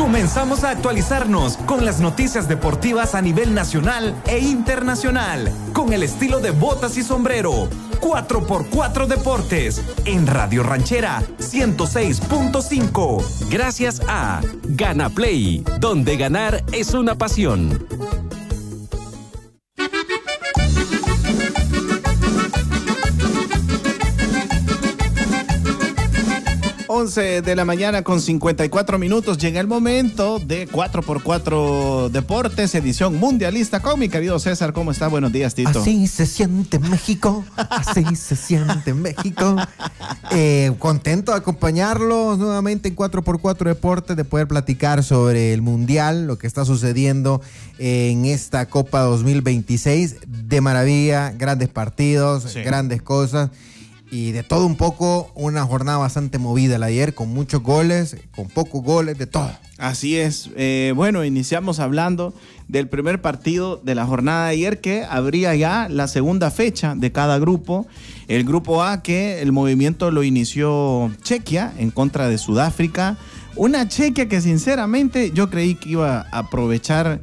Comenzamos a actualizarnos con las noticias deportivas a nivel nacional e internacional, con el estilo de botas y sombrero. 4x4 Deportes, en Radio Ranchera 106.5. Gracias a Gana Play, donde ganar es una pasión. 11 de la mañana con 54 minutos. Llega el momento de 4x4 Deportes, edición mundialista con mi querido César. ¿Cómo está? Buenos días, Tito. Así se siente México, así se siente México. Contento de acompañarlos nuevamente en 4x4 Deportes, de poder platicar sobre el mundial, lo que está sucediendo en esta Copa 2026. De maravilla, grandes partidos, sí, grandes cosas. Y de todo un poco, una jornada bastante movida la de ayer, con muchos goles, con pocos goles, de todo. Así es. Bueno, iniciamos hablando del primer partido de la jornada de ayer, que abría ya la segunda fecha de cada grupo. El grupo A, que el movimiento lo inició Chequia en contra de Sudáfrica. Una Chequia que sinceramente yo creí que iba a aprovechar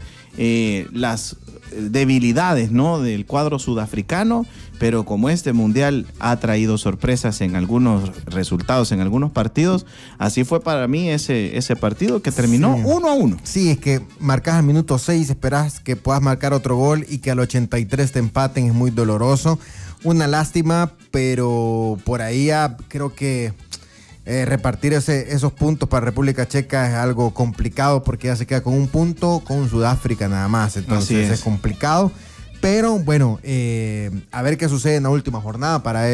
las debilidades, ¿no?, del cuadro sudafricano, pero como este mundial ha traído sorpresas en algunos resultados, en algunos partidos, así fue para mí ese partido que terminó 1-1. Sí, es que marcas al minuto 6, esperas que puedas marcar otro gol y que al 83 te empaten, es muy doloroso. Una lástima, pero por ahí ya creo que repartir esos puntos para República Checa es algo complicado, porque ya se queda con un punto con Sudáfrica nada más, entonces es complicado. Pero bueno, a ver qué sucede en la última jornada para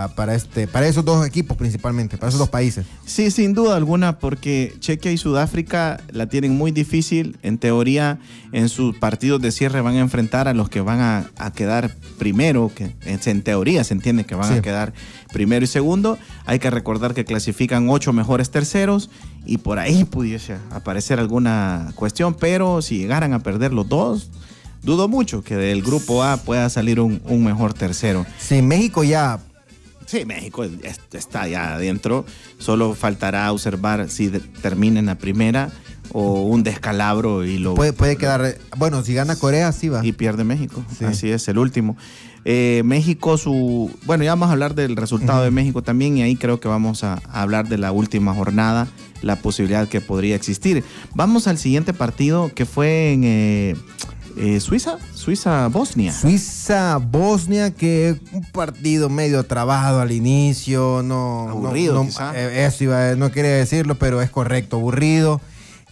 esos dos equipos principalmente, para esos dos países. Sí, sin duda alguna, porque Chequia y Sudáfrica la tienen muy difícil. En teoría, en sus partidos de cierre van a enfrentar a los que van a quedar primero, que en teoría se entiende que van a quedar primero y segundo. Hay que recordar que clasifican 8 mejores terceros y por ahí pudiese aparecer alguna cuestión, pero si llegaran a perder los dos, dudo mucho que del grupo A pueda salir un mejor tercero. Sí, México ya... Sí, México está ya adentro. Solo faltará observar si termina en la primera o un descalabro y lo... Puede quedar... Bueno, si gana Corea, sí va. Y pierde México. Sí. Así es, el último. México, Bueno, ya vamos a hablar del resultado de México también, y ahí creo que vamos a hablar de la última jornada, la posibilidad que podría existir. Vamos al siguiente partido, que fue en... Suiza-Bosnia. Suiza-Bosnia, que un partido medio trabado al inicio, aburrido, quizá. No quería decirlo, pero es correcto, aburrido.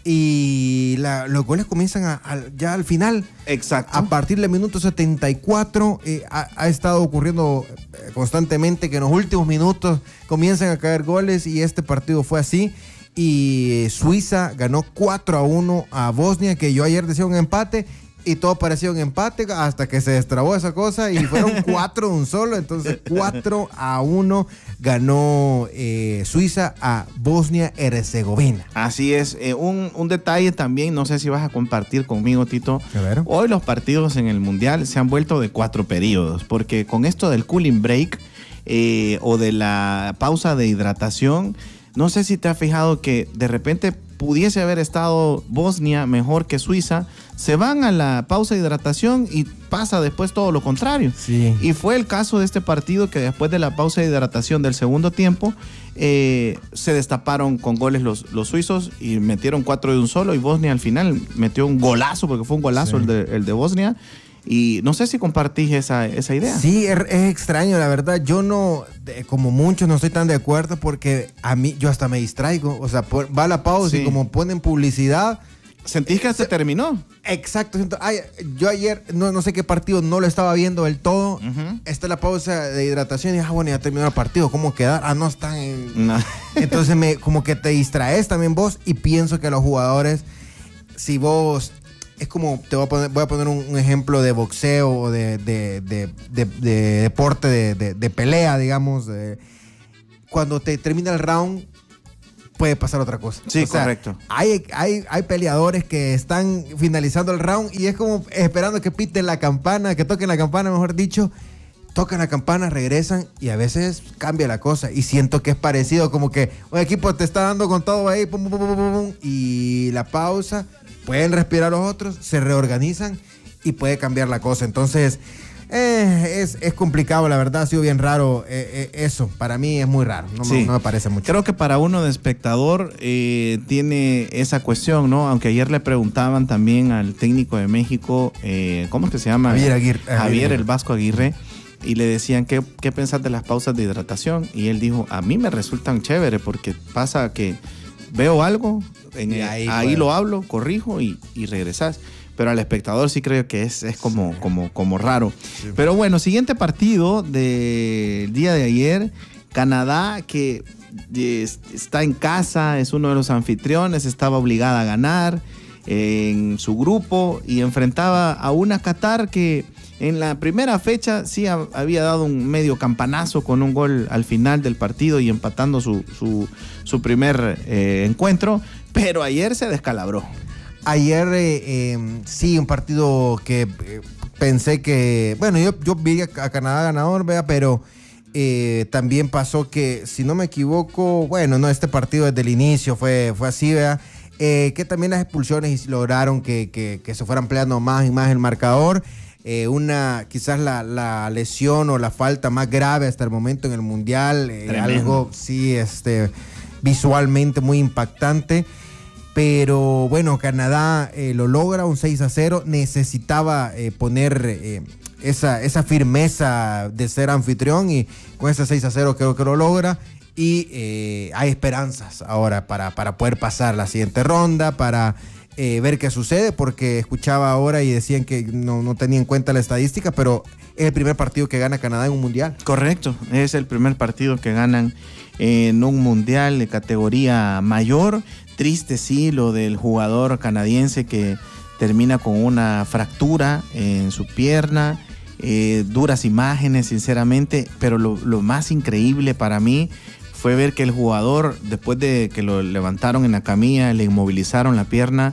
Y los goles comienzan ya al final. Exacto. A partir del minuto 74 ha estado ocurriendo constantemente que en los últimos minutos comienzan a caer goles, y este partido fue así. Y Suiza ganó 4-1 a Bosnia, que yo ayer decía un empate, y todo parecía un empate hasta que se destrabó esa cosa y fueron 4 de un solo. Entonces 4-1 ganó Suiza a Bosnia-Herzegovina. Así es. Un detalle también, no sé si vas a compartir conmigo, Tito. A ver. Hoy los partidos en el Mundial se han vuelto de 4 periodos, porque con esto del cooling break o de la pausa de hidratación, no sé si te has fijado que de repente pudiese haber estado Bosnia mejor que Suiza, se van a la pausa de hidratación y pasa después todo lo contrario. Sí. Y fue el caso de este partido, que después de la pausa de hidratación del segundo tiempo, se destaparon con goles los suizos y metieron 4 de un solo, y Bosnia al final metió un golazo, porque fue un golazo el de Bosnia. Y no sé si compartís esa idea. Sí, es extraño, la verdad. Yo no, como muchos, no estoy tan de acuerdo, porque a mí, yo hasta me distraigo. O sea, va a la pausa y como ponen publicidad... ¿Sentís que se terminó? Exacto. Yo ayer, no sé qué partido, no lo estaba viendo del todo. Está la pausa de hidratación y bueno, ya terminó el partido. ¿Cómo quedar? No están en... No. Entonces como que te distraes también vos, y pienso que los jugadores, si vos... Es como, voy a poner un ejemplo de boxeo o de deporte, de pelea, digamos. Cuando te termina el round, puede pasar otra cosa. Sí, correcto. Hay peleadores que están finalizando el round y es como esperando que piten la campana, que toquen la campana, mejor dicho. tocan la campana, regresan y a veces cambia la cosa. Y siento que es parecido, como que un equipo te está dando con todo ahí, pum, pum, pum, pum, pum, y la pausa, pueden respirar los otros, se reorganizan y puede cambiar la cosa. Entonces, es complicado, la verdad, ha sido bien raro eso. Para mí es muy raro, no me parece mucho. Creo que para uno de espectador tiene esa cuestión, ¿no? Aunque ayer le preguntaban también al técnico de México, ¿cómo es que se llama? Javier el Vasco Aguirre, y le decían, ¿qué pensás de las pausas de hidratación? Y él dijo, a mí me resultan chévere porque pasa que veo algo, ahí lo hablo, corrijo y regresás. Pero al espectador sí creo que es como raro. Sí. Pero bueno, siguiente partido del día de ayer. Canadá, que está en casa, es uno de los anfitriones, estaba obligada a ganar en su grupo y enfrentaba a una Qatar que en la primera fecha sí había dado un medio campanazo con un gol al final del partido y empatando su primer encuentro, pero ayer se descalabró. Ayer sí, un partido que pensé que, bueno, yo vi a Canadá ganador, ¿vea? Pero también pasó que, si no me equivoco, bueno, no, este partido desde el inicio fue así, ¿vea? Que también las expulsiones lograron que se fuera ampliando más y más el marcador. Quizás la lesión o la falta más grave hasta el momento en el Mundial, algo sí, visualmente muy impactante. Pero bueno, Canadá lo logra, un 6-0, necesitaba poner esa firmeza de ser anfitrión y con ese 6-0 creo que lo logra y hay esperanzas ahora para poder pasar la siguiente ronda, para ver qué sucede, porque escuchaba ahora y decían que no tenía en cuenta la estadística, pero es el primer partido que gana Canadá en un mundial. Correcto, es el primer partido que ganan en un mundial de categoría mayor. Triste sí lo del jugador canadiense que termina con una fractura en su pierna, duras imágenes sinceramente, pero lo más increíble para mí fue ver que el jugador, después de que lo levantaron en la camilla, le inmovilizaron la pierna,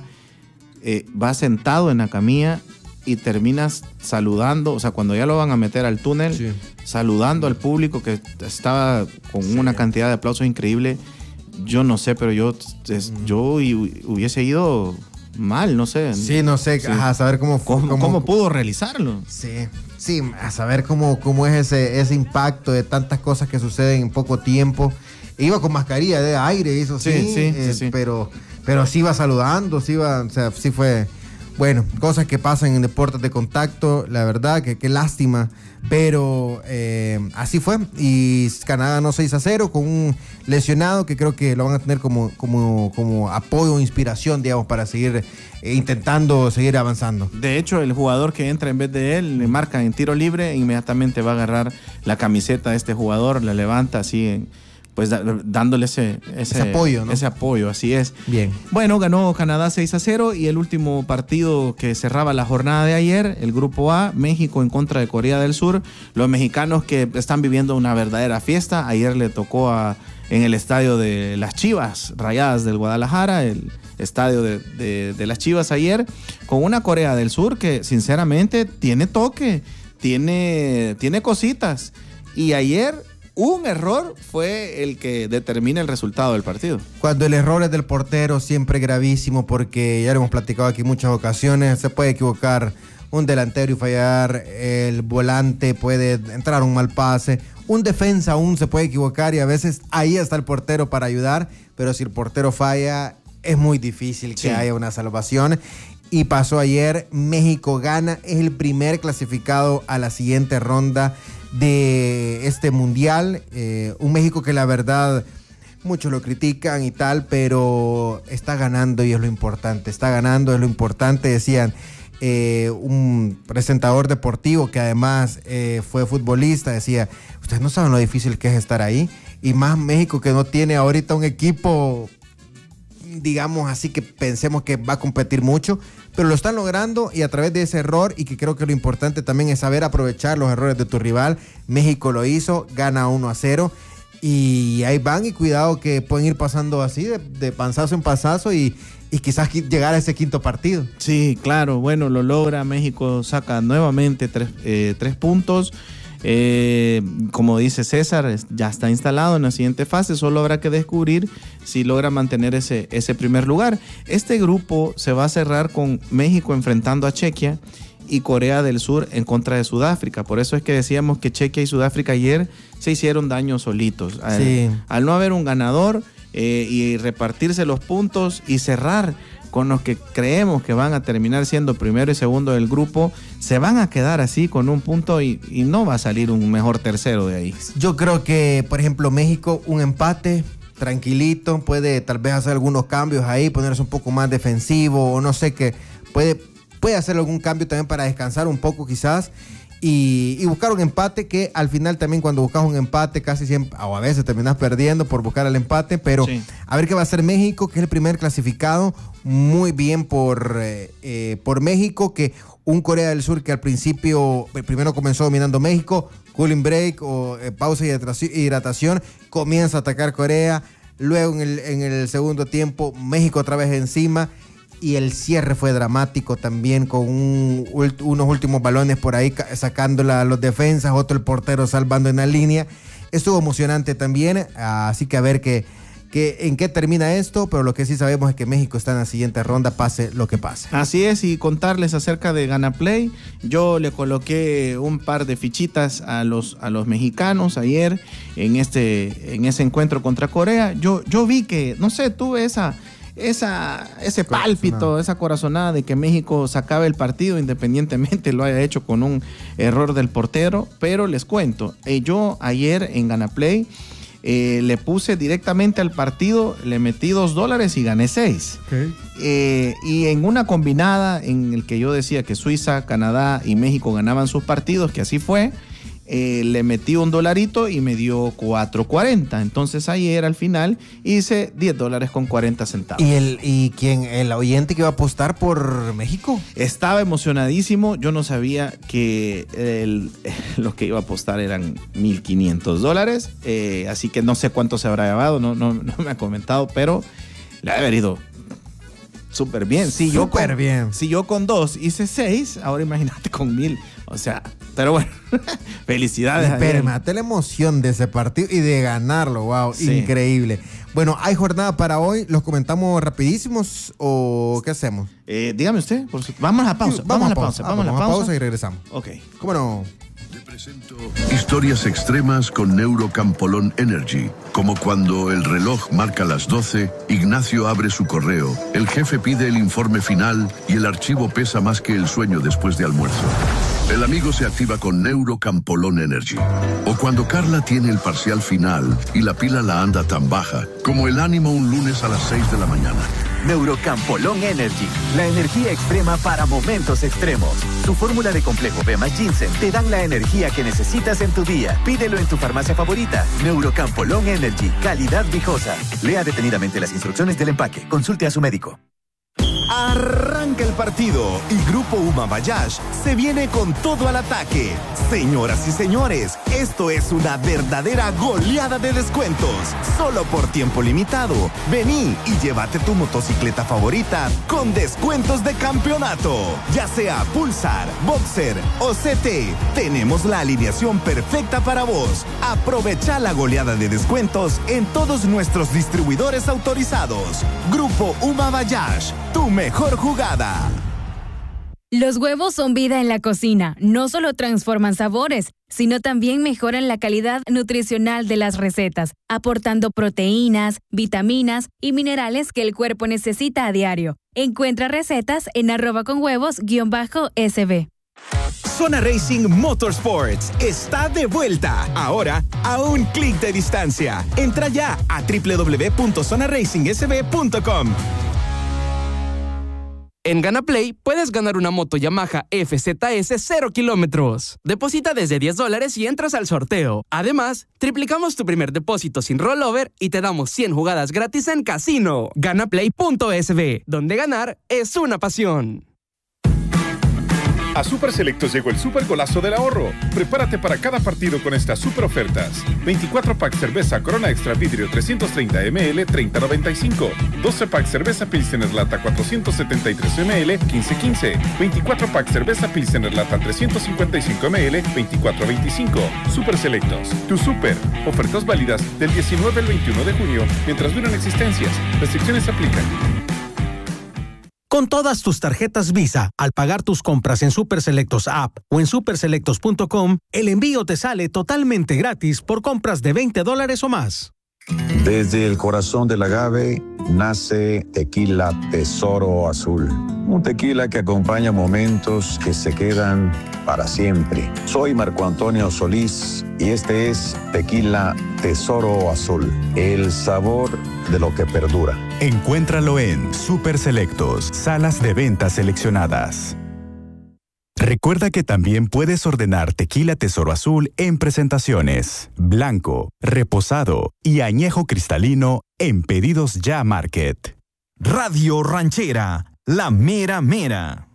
va sentado en la camilla y terminas saludando, o sea, cuando ya lo van a meter al túnel, sí, saludando al público que estaba con una cantidad de aplausos increíble. Yo no sé, pero yo hubiese ido mal, no sé. Sí, no sé, sí, a saber cómo pudo realizarlo. Sí, a saber cómo es ese impacto de tantas cosas que suceden en poco tiempo. Iba con mascarilla de aire, eso sí. Pero sí iba saludando, o sea, sí fue... Bueno, cosas que pasan en deportes de contacto, la verdad, que qué lástima, pero así fue. Y Canadá ganó 6-0 con un lesionado que creo que lo van a tener como apoyo o inspiración, digamos, para seguir intentando seguir avanzando. De hecho, el jugador que entra en vez de él le marca en tiro libre e inmediatamente va a agarrar la camiseta de este jugador, la levanta así pues dándole ese apoyo, ¿no? Ese apoyo, así es. Bien. Bueno, ganó Canadá 6-0 y el último partido que cerraba la jornada de ayer, el Grupo A, México en contra de Corea del Sur. Los mexicanos que están viviendo una verdadera fiesta. Ayer le tocó en el estadio de las Chivas Rayadas del Guadalajara, el estadio de las Chivas ayer, con una Corea del Sur que sinceramente tiene toque, tiene cositas. Y ayer... un error fue el que determina el resultado del partido. Cuando el error es del portero, siempre gravísimo, porque ya lo hemos platicado aquí en muchas ocasiones, se puede equivocar un delantero y fallar, el volante puede entrar un mal pase, un defensa aún se puede equivocar y a veces ahí está el portero para ayudar, pero si el portero falla, es muy difícil que haya una salvación. Y pasó ayer, México gana, es el primer clasificado a la siguiente ronda de este mundial, un México que la verdad muchos lo critican y tal, pero está ganando y es lo importante, decían un presentador deportivo que además fue futbolista, decía, ustedes no saben lo difícil que es estar ahí, y más México que no tiene ahorita un equipo, digamos así, que pensemos que va a competir mucho, pero lo están logrando y a través de ese error, y que creo que lo importante también es saber aprovechar los errores de tu rival. México lo hizo, gana 1-0 y ahí van, y cuidado que pueden ir pasando así de panzazo en panzazo y quizás llegar a ese quinto partido. Sí, claro, bueno, lo logra, México saca nuevamente 3 puntos. Como dice César, ya está instalado en la siguiente fase, solo habrá que descubrir si logra mantener ese primer lugar. Este grupo se va a cerrar con México enfrentando a Chequia y Corea del Sur en contra de Sudáfrica. Por eso es que decíamos que Chequia y Sudáfrica ayer se hicieron daño solitos. Al no haber un ganador y repartirse los puntos y cerrar con los que creemos que van a terminar siendo primero y segundo del grupo, se van a quedar así con un punto y no va a salir un mejor tercero de ahí. Yo creo que, por ejemplo, México, un empate tranquilito, puede tal vez hacer algunos cambios ahí, ponerse un poco más defensivo, o no sé, que puede hacer algún cambio también para descansar un poco quizás, y buscar un empate, que al final también cuando buscas un empate casi siempre, o a veces terminas perdiendo por buscar el empate, pero sí. A ver qué va a hacer México, que es el primer clasificado. Muy bien por México, que un Corea del Sur que al principio primero comenzó dominando México, cooling break o pausa y hidratación, comienza a atacar Corea, luego en el segundo tiempo México otra vez encima, y el cierre fue dramático también, con unos últimos balones por ahí sacándola a los defensas, otro el portero salvando en la línea. Estuvo emocionante también, así que a ver en qué termina esto, pero lo que sí sabemos es que México está en la siguiente ronda, pase lo que pase. Así es, y contarles acerca de GanaPlay. Yo le coloqué un par de fichitas a los mexicanos ayer en ese encuentro contra Corea. Yo vi que, no sé, tuve ese pálpito, esa corazonada de que México sacaba el partido, independientemente lo haya hecho con un error del portero. Pero les cuento, yo ayer en GanaPlay le puse directamente al partido, le metí $2 y gané 6. Okay. Y en una combinada en el que yo decía que Suiza, Canadá y México ganaban sus partidos, que así fue, le metí $1 y me dio $4.40. Entonces ayer al final hice $10.40. ¿Y quién? ¿El oyente que iba a apostar por México? Estaba emocionadísimo. Yo no sabía que lo que iba a apostar eran $1,500. Así que no sé cuánto se habrá llevado, no me ha comentado, pero le ha haber ido súper bien. Si yo con 2 hice 6, ahora imagínate con 1,000. O sea, pero bueno, felicidades. Mate la emoción de ese partido y de ganarlo, wow, sí. Increíble. Bueno, hay jornada para hoy, ¿los comentamos rapidísimos o qué hacemos? Dígame usted, vamos a la pausa. Vamos a la pausa y regresamos. Ok. ¿Cómo no? Te presento historias extremas con Neurocampolón Energy. Como cuando el reloj marca las 12, Ignacio abre su correo, el jefe pide el informe final y el archivo pesa más que el sueño después de almuerzo. El amigo se activa con Neurocampolón Energy. O cuando Carla tiene el parcial final y la pila la anda tan baja como el ánimo un lunes a las 6 de la mañana. Neurocampolón Energy, la energía extrema para momentos extremos. Su fórmula de complejo B más ginseng te dan la energía que necesitas en tu día. Pídelo en tu farmacia favorita. Neurocampolón Energy, calidad viejosa. Lea detenidamente las instrucciones del empaque. Consulte a su médico. Arranca el partido y Grupo UMA Bayash se viene con todo al ataque. Señoras y señores, esto es una verdadera goleada de descuentos. Solo por tiempo limitado. Vení y llévate tu motocicleta favorita con descuentos de campeonato. Ya sea Pulsar, Boxer o CT, tenemos la alineación perfecta para vos. Aprovecha la goleada de descuentos en todos nuestros distribuidores autorizados. Grupo UMA Bayash, tu mejor jugada. Los huevos son vida en la cocina. No solo transforman sabores, sino también mejoran la calidad nutricional de las recetas, aportando proteínas, vitaminas y minerales que el cuerpo necesita a diario. Encuentra recetas en @conhuevos_SB. Zona Racing Motorsports está de vuelta. Ahora, a un clic de distancia. Entra ya a www.zonaracingsb.com. En GanaPlay puedes ganar una moto Yamaha FZS 0 kilómetros. Deposita desde $10 y entras al sorteo. Además, triplicamos tu primer depósito sin rollover y te damos 100 jugadas gratis en casino. GanaPlay.sb, donde ganar es una pasión. A Super Selectos llegó el super golazo del ahorro. Prepárate para cada partido con estas super ofertas. 24 pack cerveza Corona Extra Vidrio 330 ml, 30.95. 12 pack cerveza Pilsener Lata 473 ml, 15.15. 24 pack cerveza Pilsener Lata 355 ml, 24.25. Super Selectos, tu super. Ofertas válidas del 19 al 21 de junio, mientras duran existencias. Restricciones aplican. Con todas tus tarjetas Visa, al pagar tus compras en Super Selectos App o en superselectos.com, el envío te sale totalmente gratis por compras de $20 o más. Desde el corazón del agave nace Tequila Tesoro Azul. Un tequila que acompaña momentos que se quedan para siempre. Soy Marco Antonio Solís y este es Tequila Tesoro Azul. El sabor de lo que perdura. Encuéntralo en Super Selectos, salas de ventas seleccionadas. Recuerda que también puedes ordenar Tequila Tesoro Azul en presentaciones, blanco, reposado y añejo cristalino en Pedidos Ya Market. Radio Ranchera, la mera mera.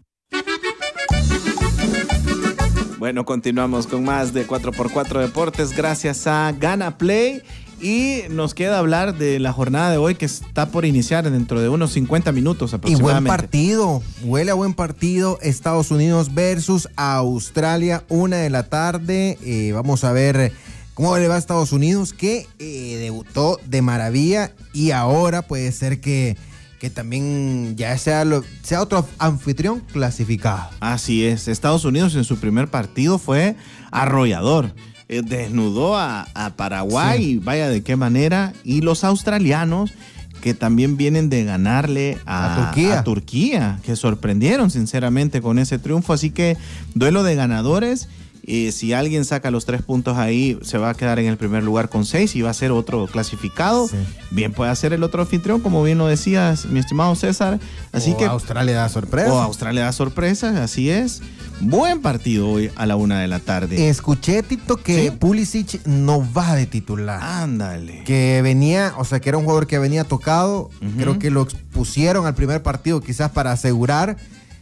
Bueno, continuamos con más de 4x4 Deportes gracias a Gana Play. Y nos queda hablar de la jornada de hoy que está por iniciar dentro de unos 50 minutos aproximadamente. Y buen partido, huele a buen partido. Estados Unidos versus Australia, 1:00 p.m. Vamos a ver cómo le va a Estados Unidos, que debutó de maravilla y ahora puede ser que también ya sea otro anfitrión clasificado. Así es, Estados Unidos en su primer partido fue arrollador. Desnudó a Paraguay, sí. Y vaya de qué manera. Y los australianos, que también vienen de ganarle a Turquía, que sorprendieron sinceramente con ese triunfo. Así que duelo de ganadores. Si alguien saca los 3 puntos ahí, se va a quedar en el primer lugar con 6 y va a ser otro clasificado. Sí. Bien puede ser el otro anfitrión, como bien lo decías, mi estimado César. Así que Australia da sorpresa. O Australia da sorpresa, así es. Buen partido hoy a la 1:00 p.m. Escuché, Tito, que ¿sí? Pulisic no va de titular. Ándale. Que venía, o sea, que era un jugador que venía tocado. Creo que lo expusieron al primer partido quizás para asegurar.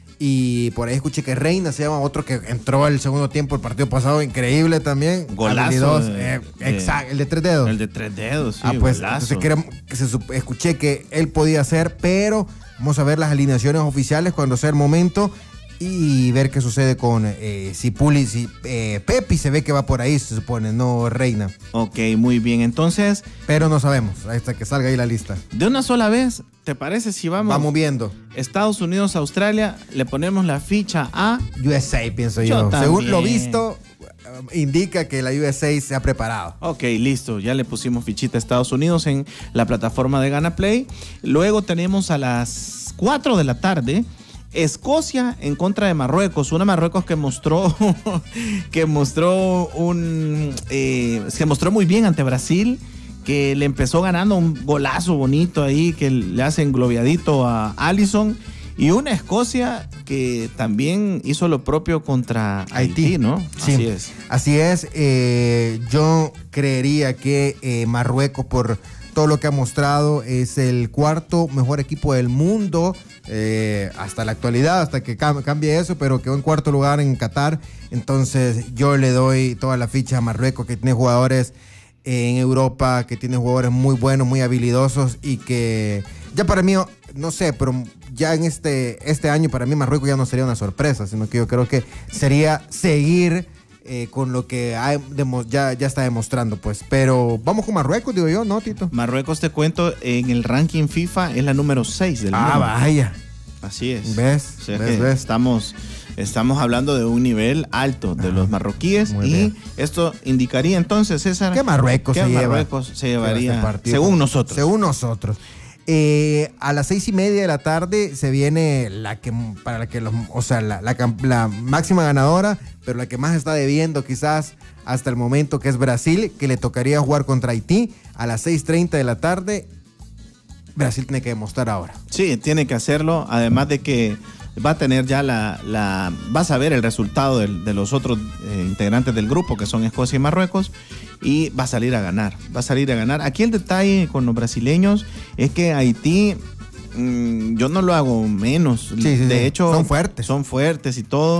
Y por ahí escuché que Reina se llama otro que entró al segundo tiempo el partido pasado, increíble también. Golazo. Exacto, el de 3 dedos. El de 3 dedos, sí. Pues escuché que él podía hacer, pero vamos a ver las alineaciones oficiales cuando sea el momento y ver qué sucede con si Pepi se ve que va por ahí, se supone, no Reina. Ok, muy bien, entonces. Pero no sabemos, hasta que salga ahí la lista. De una sola vez, ¿te parece si vamos viendo? Estados Unidos, Australia, le ponemos la ficha a USA, pienso yo. Según lo visto, indica que la USA se ha preparado. Ok, listo, ya le pusimos fichita a Estados Unidos en la plataforma de Gana Play. Luego tenemos a las 4:00 p.m. Escocia en contra de Marruecos, una Marruecos que mostró muy bien ante Brasil, que le empezó ganando un golazo bonito ahí, que le hace englobiadito a Alisson, y una Escocia que también hizo lo propio contra Haití, ¿no? Sí, así es. Yo creería que Marruecos, por todo lo que ha mostrado, es el 4º mejor equipo del mundo hasta la actualidad, hasta que cambie eso, pero quedó en 4º lugar en Qatar. Entonces yo le doy toda la ficha a Marruecos, que tiene jugadores en Europa, que tiene jugadores muy buenos, muy habilidosos, y que ya para mí, no sé, pero ya en este año para mí Marruecos ya no sería una sorpresa, sino que yo creo que sería seguir con lo que ya está demostrando, pues. Pero vamos con Marruecos, digo yo, ¿no, Tito? Marruecos, te cuento, en el ranking FIFA es la número 6 del mundo. Vaya. Así es. ¿Ves? O sea, ¿ves? Estamos hablando de un nivel alto de los marroquíes, y bien. Esto indicaría entonces, César, que Marruecos se llevaría este partido, según nosotros. A las 6:30 p.m. se viene la máxima ganadora, pero la que más está debiendo quizás hasta el momento, que es Brasil, que le tocaría jugar contra Haití a las 6:30 p.m. Brasil tiene que demostrar ahora. Sí, tiene que hacerlo, además de que va a tener ya vas a ver el resultado de los otros integrantes del grupo, que son Escocia y Marruecos, y va a salir a ganar. Aquí el detalle con los brasileños es que Haití, yo no lo hago menos. De hecho, son fuertes y todo.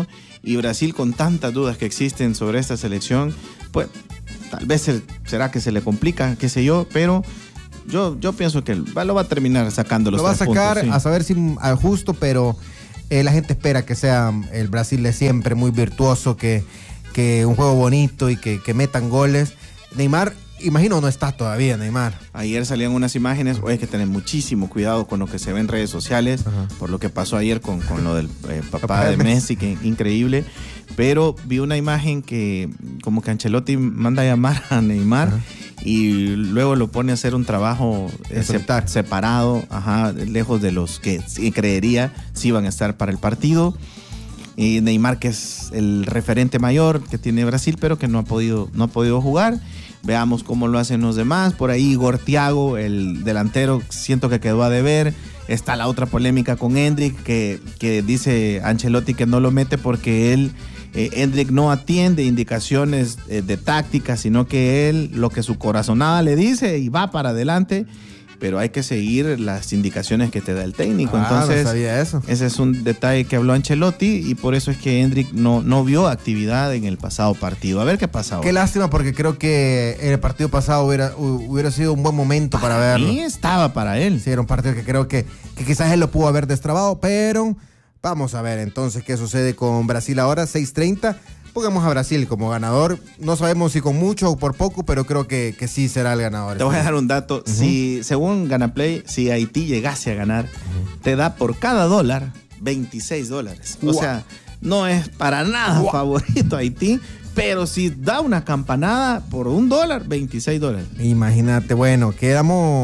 y Brasil con tantas dudas que existen sobre esta selección, pues tal vez será que se le complica, qué sé yo, pero yo pienso que lo va a terminar sacando los 3 puntos. Lo va a sacar, a saber si al justo, pero la gente espera que sea el Brasil de siempre, muy virtuoso, que un juego bonito y que metan goles. Neymar, imagino, no está todavía Neymar. Ayer salían unas imágenes, hay que tener muchísimo cuidado con lo que se ve en redes sociales, por lo que pasó ayer con lo del papá de Messi, que increíble. Pero vi una imagen que como que Ancelotti manda a llamar a Neymar y luego lo pone a hacer un trabajo separado, lejos de los que creería sí van a estar para el partido. Y Neymar, que es el referente mayor que tiene Brasil, pero que no ha podido jugar. Veamos cómo lo hacen los demás. Por ahí Igor Thiago, el delantero, siento que quedó a deber. Está la otra polémica con Endrick, que dice Ancelotti que no lo mete porque Endrick no atiende indicaciones de táctica, sino que él lo que su corazonada le dice y va para adelante. Pero hay que seguir las indicaciones que te da el técnico. Entonces, no sabía eso. Ese es un detalle que habló Ancelotti y por eso es que Endrick no vio actividad en el pasado partido. A ver qué pasa ahora. Qué lástima, porque creo que en el partido pasado hubiera sido un buen momento para verlo. Sí, estaba para él. Sí, era un partido que creo que quizás él lo pudo haber destrabado, pero vamos a ver entonces qué sucede con Brasil ahora, 6:30. Pongamos a Brasil como ganador. No sabemos si con mucho o por poco, pero creo que sí será el ganador. Te voy a dar un dato. Si, según Ganaplay, si Haití llegase a ganar, te da por cada dólar $26. O sea, no es para nada favorito Haití, pero si da una campanada por $1, $26. Imagínate, bueno, queda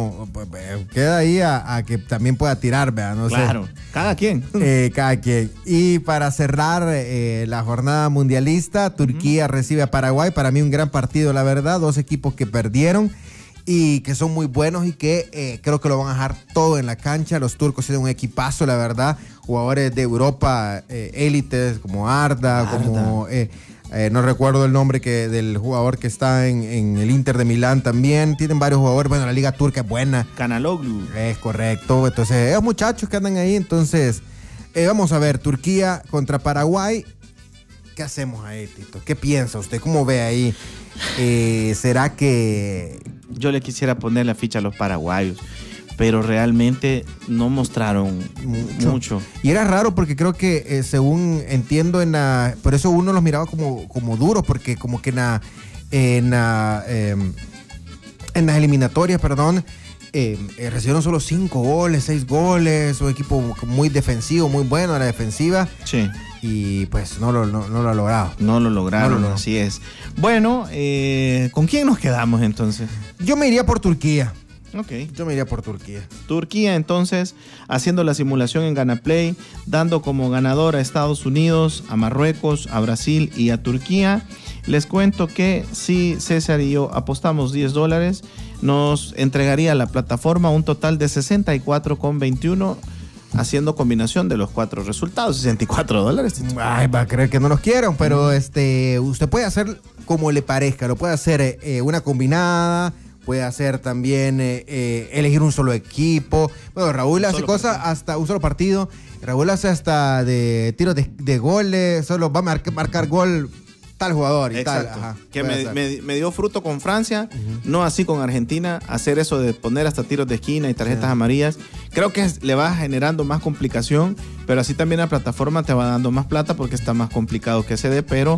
ahí a que también pueda tirar, ¿verdad? No claro, sé. Cada quien. Cada quien. Y para cerrar la jornada mundialista, Turquía recibe a Paraguay. Para mí un gran partido, la verdad. 2 equipos que perdieron y que son muy buenos y que creo que lo van a dejar todo en la cancha. Los turcos tienen un equipazo, la verdad. Jugadores de Europa, élites como Arda. Como... no recuerdo el nombre del jugador que está en el Inter de Milán también. Tienen varios jugadores. Bueno, la liga turca es buena. Kanaloglu. Es correcto. Entonces, esos muchachos que andan ahí. Entonces, vamos a ver. Turquía contra Paraguay. ¿Qué hacemos ahí, Tito? ¿Qué piensa usted? ¿Cómo ve ahí? ¿Será que...? Yo le quisiera poner la ficha a los paraguayos, pero realmente no mostraron mucho. Y era raro porque creo que, según entiendo, por eso uno los miraba como duros, porque como que en las eliminatorias, recibieron solo 5 goles, 6 goles, un equipo muy defensivo, muy bueno a la defensiva. Sí. Y pues no lo ha logrado. No lo lograron, así es. Bueno, ¿con quién nos quedamos entonces? Yo me iría por Turquía. Ok. Yo me iría por Turquía. Turquía, entonces, haciendo la simulación en Ganaplay, dando como ganador a Estados Unidos, a Marruecos, a Brasil y a Turquía. Les cuento que si César y yo apostamos $10, nos entregaría la plataforma un total de $64.21, haciendo combinación de los 4 resultados, $64. Ay, va a creer que no los quiero, pero usted puede hacer como le parezca. Lo puede hacer una combinada. Puede hacer también elegir un solo equipo. Bueno, Raúl hace cosas hasta un solo partido. Raúl hace hasta de tiros de goles. Solo va a marcar gol tal jugador y exacto. Tal. Ajá, que me dio fruto con Francia, no así con Argentina. Hacer eso de poner hasta tiros de esquina y tarjetas amarillas, creo que le va generando más complicación, pero así también la plataforma te va dando más plata porque está más complicado que se dé, pero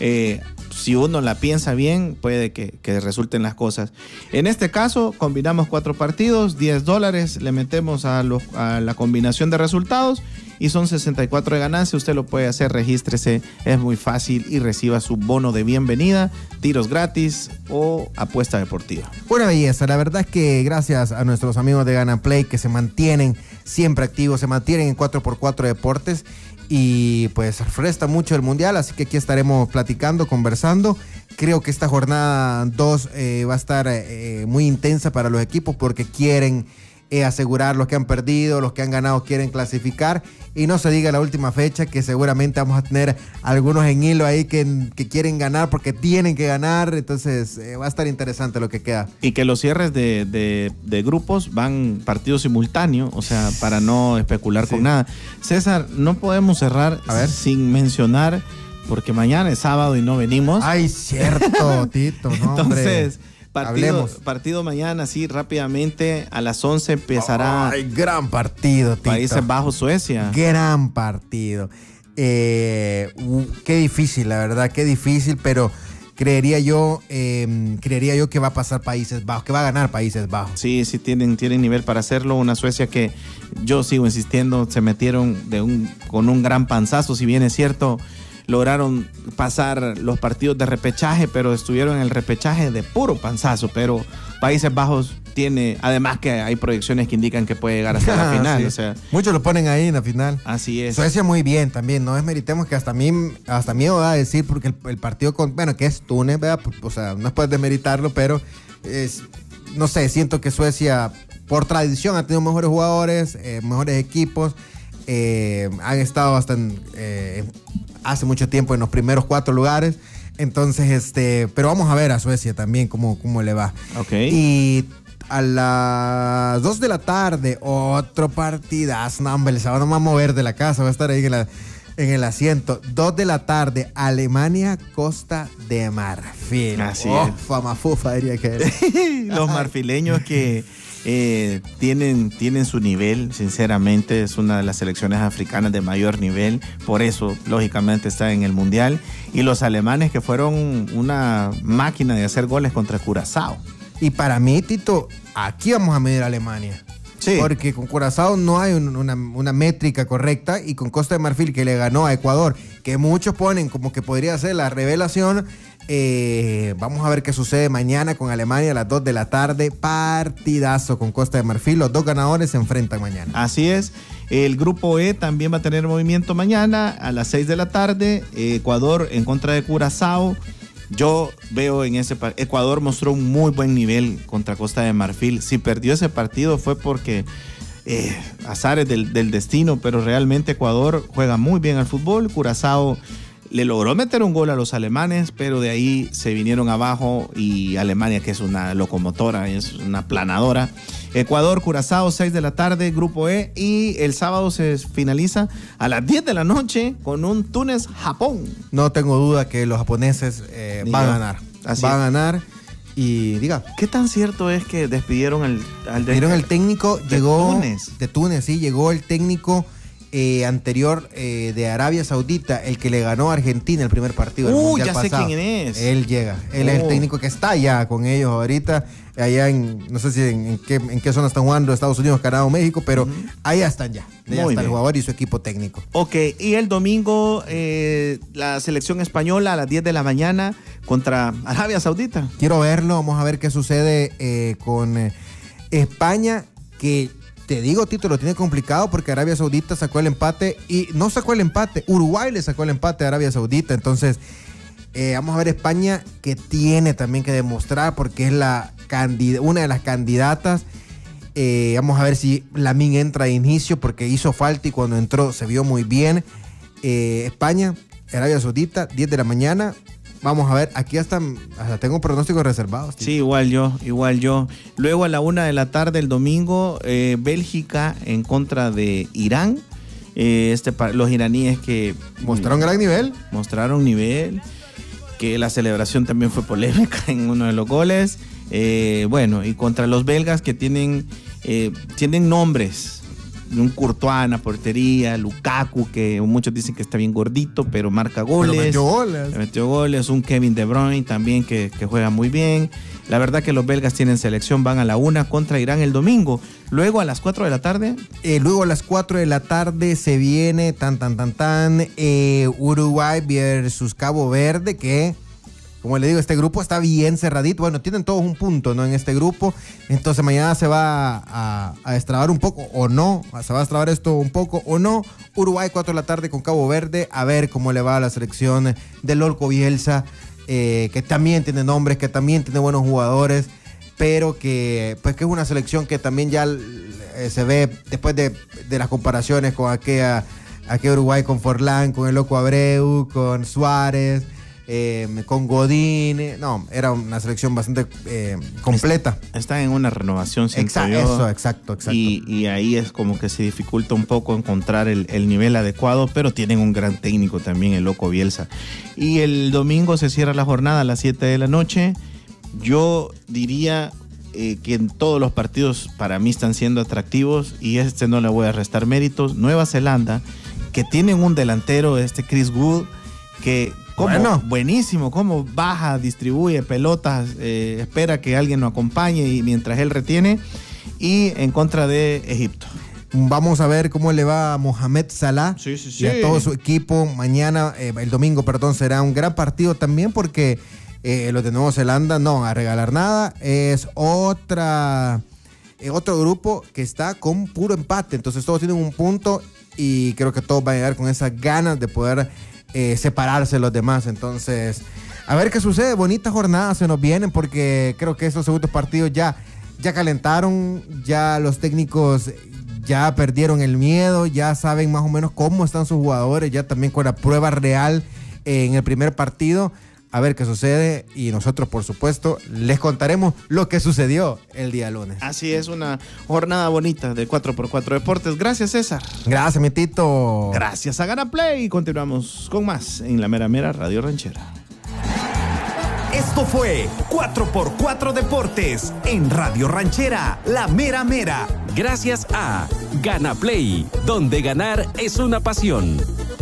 si uno la piensa bien, puede que resulten las cosas. En este caso, combinamos 4 partidos, $10, le metemos a la combinación de resultados y son 64 de ganancia. Usted lo puede hacer, regístrese, es muy fácil y reciba su bono de bienvenida, tiros gratis o apuesta deportiva. Una belleza, la verdad es que gracias a nuestros amigos de Ganaplay que se mantienen siempre activos, se mantienen en 4x4 Deportes y pues resta mucho el mundial, así que aquí estaremos platicando, conversando. Creo que esta jornada 2 va a estar muy intensa para los equipos porque quieren asegurar los que han perdido, los que han ganado quieren clasificar y no se diga la última fecha que seguramente vamos a tener algunos en hilo ahí que quieren ganar porque tienen que ganar, entonces va a estar interesante lo que queda. Y que los cierres de grupos van partidos simultáneos, o sea, para no especular con nada. César, no podemos cerrar sin mencionar porque mañana es sábado y no venimos. Ay, cierto, Tito. No, entonces, partido mañana, sí, rápidamente a las 11 empezará. Ay, gran partido, Tito. Países Bajos, Suecia. Gran partido. Qué difícil, la verdad, qué difícil, pero creería yo que va a pasar Países Bajos, que va a ganar Países Bajos. Sí, tienen nivel para hacerlo. Una Suecia que yo sigo insistiendo, se metieron con un gran panzazo, si bien es cierto, lograron pasar los partidos de repechaje, pero estuvieron en el repechaje de puro panzazo. Pero Países Bajos tiene, además que hay proyecciones que indican que puede llegar hasta la final. Sí. O sea, muchos lo ponen ahí en la final. Así es. Suecia muy bien también, no desmeritemos que hasta miedo da a decir, porque el partido que es Túnez, ¿verdad? O sea, no es por desmeritarlo, pero no sé, siento que Suecia, por tradición, ha tenido mejores jugadores, mejores equipos, han estado hasta hace mucho tiempo en los primeros 4 lugares. Entonces, pero vamos a ver a Suecia también cómo le va. Okay. Y a las 2 de la tarde, otro partidazo. No, hombre, el sábado no va a mover de la casa, va a estar ahí en el asiento. 2 de la tarde, Alemania, Costa de Marfil. Así es. Famafufa, diría que era. Los marfileños que tienen su nivel, sinceramente, es una de las selecciones africanas de mayor nivel, por eso, lógicamente, está en el Mundial. Y los alemanes que fueron una máquina de hacer goles contra Curazao. Y para mí, Tito, aquí vamos a medir a Alemania. Sí. Porque con Curazao no hay una métrica correcta, y con Costa de Marfil, que le ganó a Ecuador, que muchos ponen como que podría ser la revelación. Vamos a ver qué sucede mañana con Alemania a las 2 de la tarde. Partidazo con Costa de Marfil. Los 2 ganadores se enfrentan mañana. Así es. El grupo E también va a tener movimiento mañana a las 6 de la tarde. Ecuador en contra de Curazao. Yo veo en ese partido, Ecuador mostró un muy buen nivel contra Costa de Marfil. Si perdió ese partido fue porque azares del destino, pero realmente Ecuador juega muy bien al fútbol. Curazao le logró meter un gol a los alemanes, pero de ahí se vinieron abajo, y Alemania, que es una locomotora, es una planadora. Ecuador, Curazao, 6 de la tarde, grupo E, y el sábado se finaliza a las 10 de la noche con un Túnez-Japón. No tengo duda que los japoneses van a ganar. Van a ganar. Y diga, ¿qué tan cierto es que despidieron el técnico? Llegó de Túnez, sí, llegó el técnico anterior de Arabia Saudita, el que le ganó a Argentina el primer partido del Mundial pasado. Ya sé quién es. Él llega, él es el técnico que está allá con ellos ahorita, allá no sé si en qué zona están jugando, Estados Unidos, Canadá o México, pero allá están ya. Allá está el jugador y su equipo técnico. Ok, y el domingo la selección española a las 10 de la mañana contra Arabia Saudita. Quiero verlo, vamos a ver qué sucede con España, que te digo, Tito, lo tiene complicado porque Arabia Saudita sacó el empate, y no sacó el empate, Uruguay le sacó el empate a Arabia Saudita. Entonces, vamos a ver España, que tiene también que demostrar, porque es una de las candidatas. Vamos a ver si Lamine entra de inicio, porque hizo falta y cuando entró se vio muy bien. España, Arabia Saudita, 10 de la mañana. Vamos a ver, aquí hasta tengo pronósticos reservados, tío. Sí, igual yo. Luego a la 1 de la tarde el domingo, Bélgica en contra de Irán. Los iraníes que mostraron gran nivel. Mostraron nivel, que la celebración también fue polémica en uno de los goles. Bueno, y contra los belgas, que tienen nombres. Un Courtois en la portería, Lukaku, que muchos dicen que está bien gordito, pero marca goles. Metió goles. Un Kevin De Bruyne también que juega muy bien. La verdad que los belgas tienen selección, van a la 1 contra Irán el domingo. Luego a las 4 de la tarde. Luego a las 4 de la tarde se viene Uruguay versus Cabo Verde, que, como le digo, este grupo está bien cerradito. Bueno, tienen todos un punto, ¿no? En este grupo. Entonces mañana se va a destrabar un poco o no. Se va a destrabar esto un poco o no. Uruguay 4 de la tarde con Cabo Verde. A ver cómo le va a la selección de Lorco Bielsa, que también tiene nombres, que también tiene buenos jugadores, pero que es una selección que también ya se ve después de las comparaciones con aquel Uruguay con Forlán, con el Loco Abreu, con Suárez. con Godín. No, era una selección bastante completa. Está en una renovación, exacto. Y ahí es como que se dificulta un poco encontrar el nivel adecuado, pero tienen un gran técnico también, el Loco Bielsa. Y el domingo se cierra la jornada a las 7 de la noche. Yo diría que en todos los partidos para mí están siendo atractivos, y no le voy a restar méritos. Nueva Zelanda, que tienen un delantero, Chris Wood, que buenísimo, cómo baja, distribuye pelotas, espera que alguien lo acompañe y mientras él retiene. Y en contra de Egipto. Vamos a ver cómo le va a Mohamed Salah y a todo su equipo. Mañana, el domingo, será un gran partido también, porque los de Nueva Zelanda no van a regalar nada. Es otro grupo que está con puro empate. Entonces todos tienen un punto y creo que todos van a llegar con esas ganas de poder separarse de los demás. Entonces, a ver qué sucede. Bonitas jornadas se nos vienen, porque creo que estos segundos partidos ya calentaron, ya los técnicos ya perdieron el miedo, ya saben más o menos cómo están sus jugadores, ya también con la prueba real en el primer partido. A ver qué sucede, y nosotros, por supuesto, les contaremos lo que sucedió el día lunes. Así es, una jornada bonita de 4x4 Deportes. Gracias, César. Gracias, mi Tito. Gracias a Gana Play. Continuamos con más en la Mera Mera Radio Ranchera. Esto fue 4x4 Deportes en Radio Ranchera, la Mera Mera. Gracias a Gana Play, donde ganar es una pasión.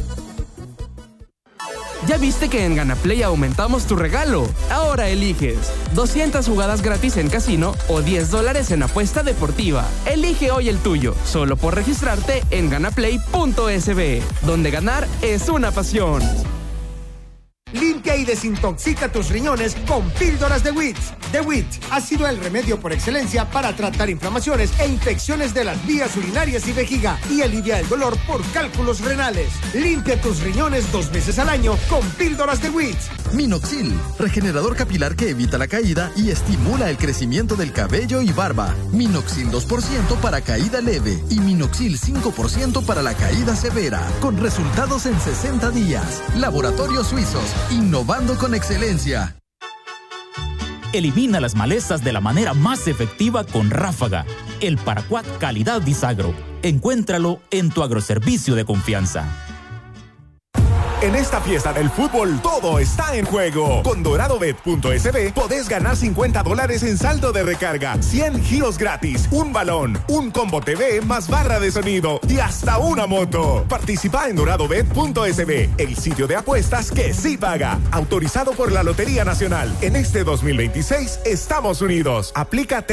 ¿Ya viste que en GanaPlay aumentamos tu regalo? Ahora eliges 200 jugadas gratis en casino o $10 en apuesta deportiva. Elige hoy el tuyo, solo por registrarte en ganaplay.sb, donde ganar es una pasión. Limpia y desintoxica tus riñones con píldoras de Witz. The Witz ha sido el remedio por excelencia para tratar inflamaciones e infecciones de las vías urinarias y vejiga, y alivia el dolor por cálculos renales. Limpia tus riñones 2 veces al año con píldoras de Witz. Minoxil, regenerador capilar que evita la caída y estimula el crecimiento del cabello y barba. Minoxil 2% para caída leve y Minoxil 5% para la caída severa, con resultados en 60 días. Laboratorios Suizos, innovando con excelencia. Elimina las malezas de la manera más efectiva con Ráfaga, el paraquat calidad Disagro. Encuéntralo en tu agroservicio de confianza. En esta fiesta del fútbol, todo está en juego. Con doradobet.sb podés ganar $50 en saldo de recarga, 100 giros gratis, un balón, un combo TV más barra de sonido y hasta una moto. Participa en doradobet.sb, el sitio de apuestas que sí paga. Autorizado por la Lotería Nacional. En este 2026 estamos unidos. Aplícate.